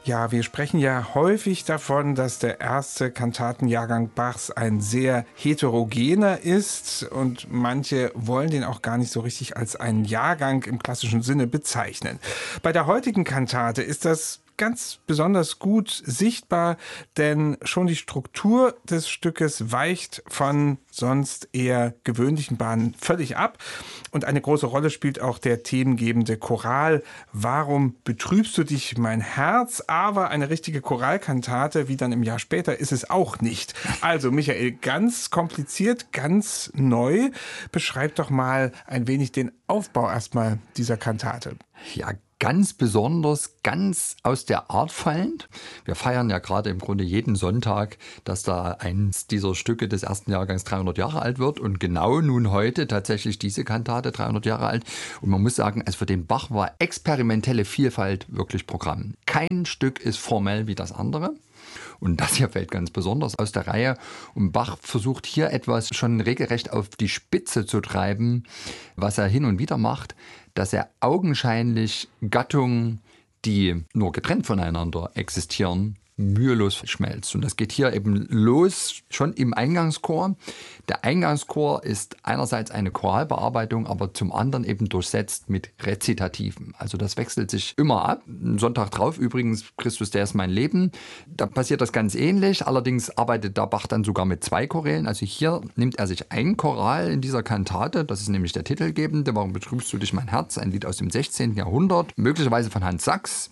Ja, wir sprechen ja häufig davon, dass der erste Kantatenjahrgang Bachs ein sehr heterogener ist und manche wollen den auch gar nicht so richtig als einen Jahrgang im klassischen Sinne bezeichnen. Bei der heutigen Kantate ist das ganz besonders gut sichtbar, denn schon die Struktur des Stückes weicht von sonst eher gewöhnlichen Bahnen völlig ab. Und eine große Rolle spielt auch der themengebende Choral. Warum betrübst du dich, mein Herz? Aber eine richtige Choralkantate, wie dann im Jahr später, ist es auch nicht. Also Michael, ganz kompliziert, ganz neu. Beschreib doch mal ein wenig den Aufbau erstmal dieser Kantate. Ja, ganz besonders, ganz aus der Art fallend. Wir feiern ja gerade im Grunde jeden Sonntag, dass da eins dieser Stücke des ersten Jahrgangs 300 Jahre alt wird und genau nun heute tatsächlich diese Kantate 300 Jahre alt. Und man muss sagen, also für den Bach war experimentelle Vielfalt wirklich Programm. Kein Stück ist formell wie das andere. Und das hier fällt ganz besonders aus der Reihe. Und Bach versucht hier etwas schon regelrecht auf die Spitze zu treiben, was er hin und wieder macht, dass er augenscheinlich Gattungen, die nur getrennt voneinander existieren, mühelos verschmelzt. Und das geht hier eben los, schon im Eingangschor. Der Eingangschor ist einerseits eine Choralbearbeitung, aber zum anderen eben durchsetzt mit Rezitativen. Also das wechselt sich immer ab. Sonntag drauf übrigens, Christus, der ist mein Leben. Da passiert das ganz ähnlich. Allerdings arbeitet der Bach dann sogar mit 2 Chorälen. Also hier nimmt er sich ein Choral in dieser Kantate. Das ist nämlich der titelgebende. Warum betrübst du dich, mein Herz? Ein Lied aus dem 16. Jahrhundert, möglicherweise von Hans Sachs.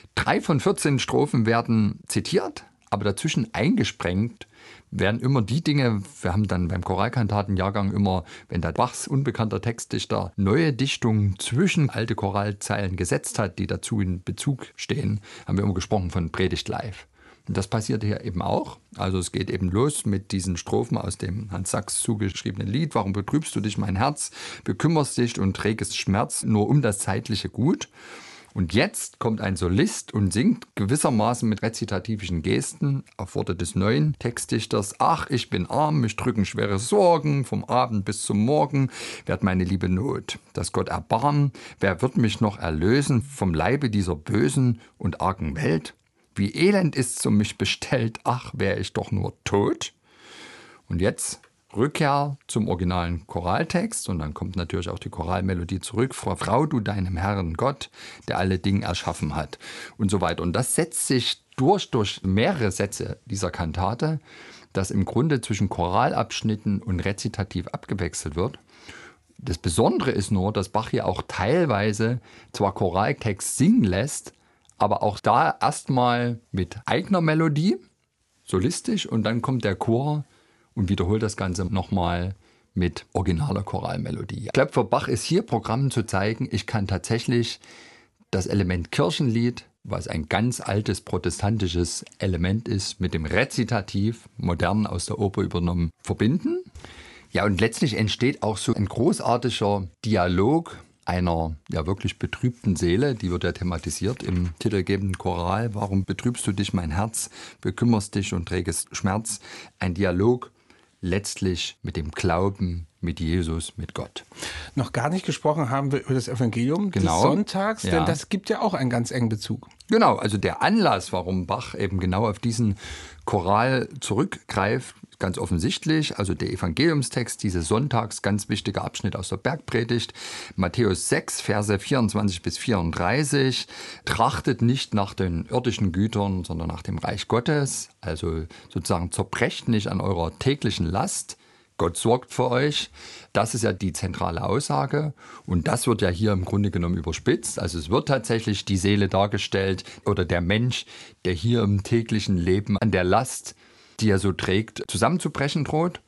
3 von 14 Strophen werden zitiert, aber dazwischen eingesprengt werden immer die Dinge, wir haben dann beim Choralkantatenjahrgang immer, wenn der Bachs unbekannter Textdichter neue Dichtungen zwischen alte Choralzeilen gesetzt hat, die dazu in Bezug stehen, haben wir immer gesprochen von Predigt live. Und das passiert hier eben auch. Also es geht eben los mit diesen Strophen aus dem Hans Sachs zugeschriebenen Lied. Warum betrübst du dich, mein Herz, bekümmerst dich und trägest Schmerz nur um das zeitliche Gut. Und jetzt kommt ein Solist und singt gewissermaßen mit rezitativischen Gesten auf Worte des neuen Textdichters. Ach, ich bin arm, mich drücken schwere Sorgen, vom Abend bis zum Morgen währt meine liebe Not. Dass Gott erbarmen, wer wird mich noch erlösen vom Leibe dieser bösen und argen Welt? Wie elend ist's um mich bestellt, ach, wär ich doch nur tot. Und jetzt Rückkehr zum originalen Choraltext und dann kommt natürlich auch die Choralmelodie zurück. Vertrau du deinem Herrn Gott, der alle Dinge erschaffen hat und so weiter. Und das setzt sich durch mehrere Sätze dieser Kantate, dass im Grunde zwischen Choralabschnitten und Rezitativ abgewechselt wird. Das Besondere ist nur, dass Bach hier auch teilweise zwar Choraltext singen lässt, aber auch da erstmal mit eigener Melodie, solistisch, und dann kommt der Chor und wiederholt das Ganze nochmal mit originaler Choralmelodie. Ich glaube, für Bach ist hier Programm zu zeigen, ich kann tatsächlich das Element Kirchenlied, was ein ganz altes protestantisches Element ist, mit dem Rezitativ, modern aus der Oper übernommen, verbinden. Ja, und letztlich entsteht auch so ein großartiger Dialog einer ja wirklich betrübten Seele, die wird ja thematisiert im titelgebenden Choral. Warum betrübst du dich, mein Herz, bekümmerst dich und trägest Schmerz? Ein Dialog letztlich mit dem Glauben, mit Jesus, mit Gott. Noch gar nicht gesprochen haben wir über das Evangelium des Sonntags, denn das gibt ja auch einen ganz engen Bezug. Genau, also der Anlass, warum Bach eben genau auf diesen Choral zurückgreift, ganz offensichtlich, also der Evangeliumstext dieses Sonntags, ganz wichtiger Abschnitt aus der Bergpredigt, Matthäus 6, Verse 24 bis 34, trachtet nicht nach den irdischen Gütern, sondern nach dem Reich Gottes, also sozusagen zerbrecht nicht an eurer täglichen Last, Gott sorgt für euch. Das ist ja die zentrale Aussage und das wird ja hier im Grunde genommen überspitzt. Also es wird tatsächlich die Seele dargestellt oder der Mensch, der hier im täglichen Leben an der Last, die er so trägt, zusammenzubrechen droht.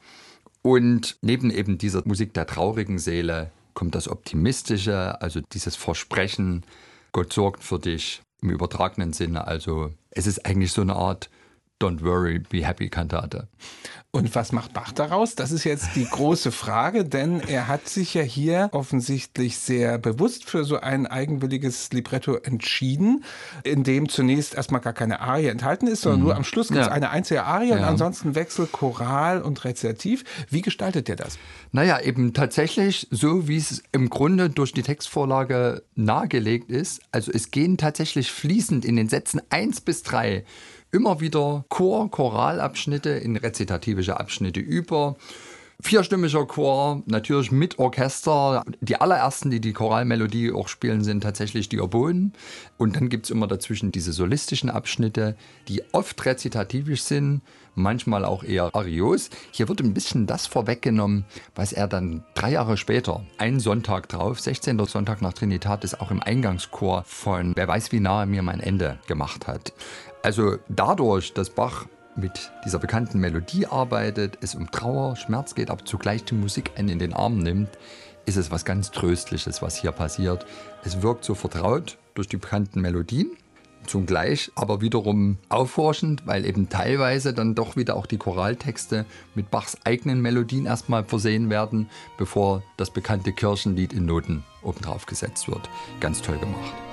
Und neben eben dieser Musik der traurigen Seele kommt das Optimistische, also dieses Versprechen, Gott sorgt für dich im übertragenen Sinne. Also es ist eigentlich so eine Art Don't Worry, Be Happy Kantate. Und was macht Bach daraus? Das ist jetzt die große Frage, denn er hat sich ja hier offensichtlich sehr bewusst für so ein eigenwilliges Libretto entschieden, in dem zunächst erstmal gar keine Arie enthalten ist, sondern nur am Schluss gibt es eine einzige Arie und ansonsten Wechsel Choral und Rezitativ. Wie gestaltet er das? Naja, eben tatsächlich so, wie es im Grunde durch die Textvorlage nahegelegt ist. Also es gehen tatsächlich fließend in den Sätzen 1 bis 3 immer wieder Choralabschnitte in rezitativische Abschnitte über. Vierstimmiger Chor, natürlich mit Orchester. Die allerersten, die die Choralmelodie auch spielen, sind tatsächlich die Oboen. Und dann gibt es immer dazwischen diese solistischen Abschnitte, die oft rezitativisch sind, manchmal auch eher arios. Hier wird ein bisschen das vorweggenommen, was er dann 3 Jahre später, einen Sonntag drauf, 16. Sonntag nach Trinitatis, auch im Eingangschor von Wer weiß, wie nahe mir mein Ende gemacht hat. Also dadurch, dass Bach mit dieser bekannten Melodie arbeitet, es um Trauer, Schmerz geht, aber zugleich die Musik einen in den Arm nimmt, ist es was ganz Tröstliches, was hier passiert. Es wirkt so vertraut durch die bekannten Melodien, zugleich aber wiederum aufforschend, weil eben teilweise dann doch wieder auch die Choraltexte mit Bachs eigenen Melodien erstmal versehen werden, bevor das bekannte Kirchenlied in Noten obendrauf gesetzt wird. Ganz toll gemacht.